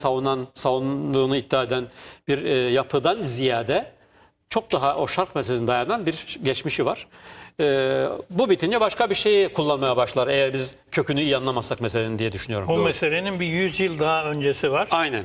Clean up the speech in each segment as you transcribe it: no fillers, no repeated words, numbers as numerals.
savunduğunu iddia eden bir yapıdan ziyade çok daha o şark meselesine dayanan bir geçmişi var. Bu bitince başka bir şeyi kullanmaya başlar eğer biz kökünü iyi anlamazsak meselenin diye düşünüyorum. O meselenin bir 100 yıl daha öncesi var. Aynen.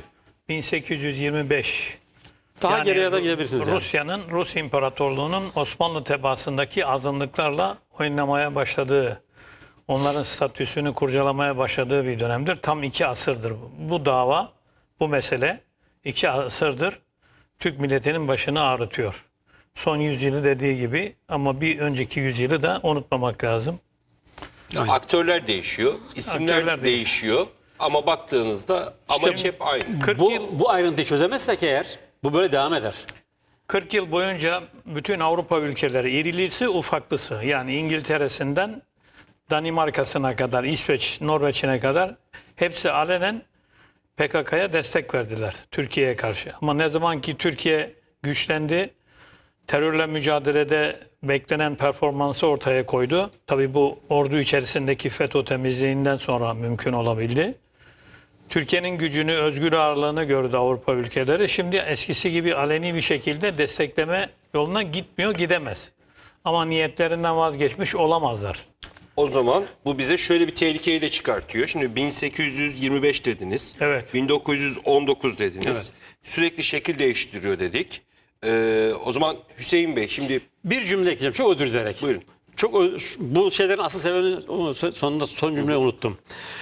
1825. Daha geriye de gidebilirsiniz. Rusya'nın, Rus İmparatorluğu'nun Osmanlı tebaasındaki azınlıklarla oynamaya başladığı, onların statüsünü kurcalamaya başladığı bir dönemdir. Tam 2 asırdır bu dava, bu mesele 2 asırdır Türk milletinin başını ağrıtıyor. Son yüzyılı dediği gibi ama bir önceki yüzyılı da unutmamak lazım. Aynen. Aktörler değişiyor, isimler değişiyor ama baktığınızda amaç hep aynı. Bu ayrıntıyı çözemezsek eğer bu böyle devam eder. 40 yıl boyunca bütün Avrupa ülkeleri irilisi ufaklısı yani İngiltere'sinden Danimarka'sına kadar, İsveç, Norveç'ine kadar hepsi alenen PKK'ya destek verdiler Türkiye'ye karşı. Ama ne zaman ki Türkiye güçlendi, terörle mücadelede beklenen performansı ortaya koydu. Tabii bu ordu içerisindeki FETÖ temizliğinden sonra mümkün olabildi. Türkiye'nin gücünü, özgür ağırlığını gördü Avrupa ülkeleri. Şimdi eskisi gibi aleni bir şekilde destekleme yoluna gitmiyor, gidemez. Ama niyetlerinden vazgeçmiş olamazlar. O zaman bu bize şöyle bir tehlikeyi de çıkartıyor. Şimdi 1825 dediniz. Evet. 1919 dediniz. Evet. Sürekli şekil değiştiriyor dedik. O zaman Hüseyin Bey şimdi... Bir cümle ekleyeceğim çok özür dileyerek. Buyurun. Bu şeylerin asıl sebebini sonunda son cümleyi unuttum.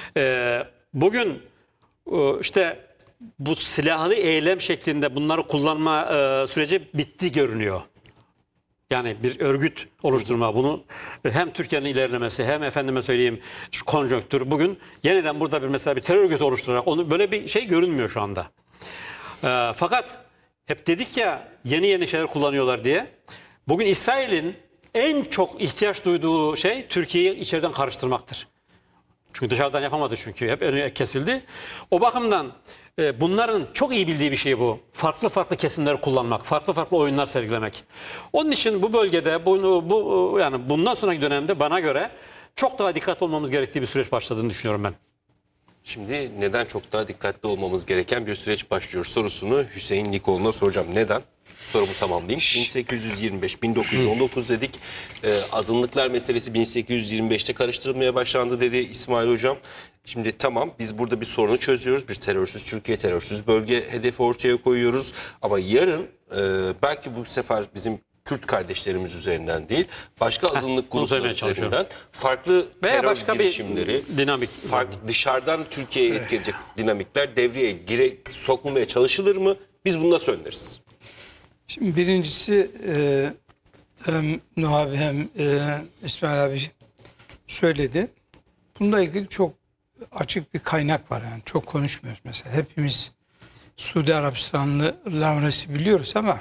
Bugün işte bu silahlı eylem şeklinde bunları kullanma süreci bitti görünüyor. Yani bir örgüt oluşturma bunu hem Türkiye'nin ilerlemesi hem efendime söyleyeyim şu konjonktür bugün yeniden burada mesela bir terör örgütü oluşturarak onu böyle bir şey görünmüyor şu anda. Fakat hep dedik ya yeni şeyler kullanıyorlar diye. Bugün İsrail'in en çok ihtiyaç duyduğu şey Türkiye'yi içeriden karıştırmaktır. Çünkü dışarıdan yapamadı çünkü hep önü kesildi. O bakımdan bunların çok iyi bildiği bir şey bu. Farklı kesimleri kullanmak, farklı oyunlar sergilemek. Onun için bu bölgede yani bundan sonraki dönemde bana göre çok daha dikkatli olmamız gerektiği bir süreç başladığını düşünüyorum ben. Şimdi neden çok daha dikkatli olmamız gereken bir süreç başlıyor sorusunu Hüseyin Likoğlu'na soracağım. Neden? Sorumu tamamlayayım. 1825-1919 dedik. Azınlıklar meselesi 1825'te karıştırılmaya başlandı dedi İsmail Hocam. Şimdi tamam biz burada bir sorunu çözüyoruz. Bir terörsüz Türkiye, terörsüz bölge hedefi ortaya koyuyoruz. Ama yarın belki bu sefer bizim Kürt kardeşlerimiz üzerinden değil, başka azınlık grupları üzerinden farklı veya terör başka girişimleri, bir dinamik, dışarıdan Türkiye'ye etkileyecek dinamikler devreye sokulmaya çalışılır mı? Biz bunu nasıl önleriz? Şimdi birincisi hem Nuh abi hem İsmail abi söyledi. Bununla ilgili çok açık bir kaynak var yani çok konuşmuyoruz mesela. Hepimiz Suudi Arabistanlı Lavrensi biliyoruz ama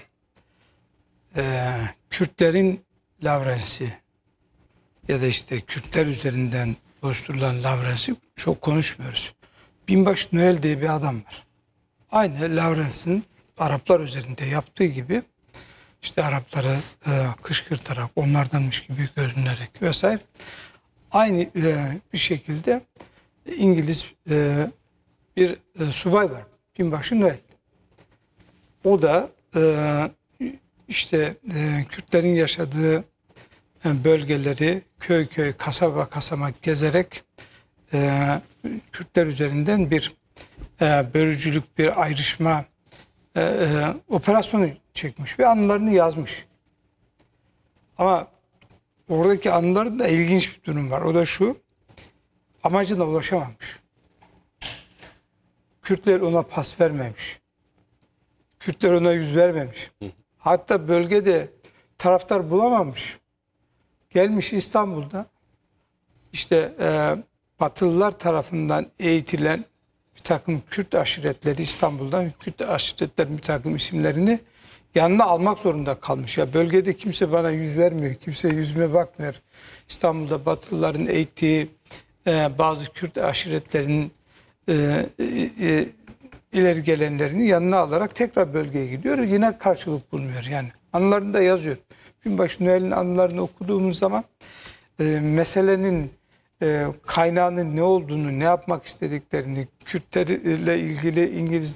Kürtlerin Lavrensi ya da işte Kürtler üzerinden oluşturulan Lavrensi çok konuşmuyoruz. Binbaşı Noel diye bir adam var. Aynı Lavrensi'nin Araplar üzerinde yaptığı gibi işte Arapları kışkırtarak onlardanmış gibi görünerek vesaire aynı bir şekilde İngiliz bir subay var. Binbaşı Noel. O da işte Kürtlerin yaşadığı bölgeleri köy kasaba gezerek Kürtler üzerinden bir bölücülük, bir ayrışma operasyonu çekmiş ve anılarını yazmış. Ama oradaki anılarında ilginç bir durum var. O da şu, amacına ulaşamamış. Kürtler ona pas vermemiş. Kürtler ona yüz vermemiş. Hatta bölgede taraftar bulamamış. Gelmiş İstanbul'da işte Batılılar tarafından eğitilen bir takım Kürt aşiretleri İstanbul'dan Kürt aşiretlerin bir takım isimlerini yanına almak zorunda kalmış. Ya bölgede kimse bana yüz vermiyor, kimse yüzüme bakmıyor. İstanbul'da Batılıların eğittiği bazı Kürt aşiretlerinin ileri gelenlerini yanına alarak tekrar bölgeye gidiyor. Yine karşılık bulmuyor yani. Anılarında yazıyor. Binbaşı Noel'in anılarını okuduğumuz zaman meselenin kaynağının ne olduğunu, ne yapmak istediklerini, Kürtlerle ilgili İngiliz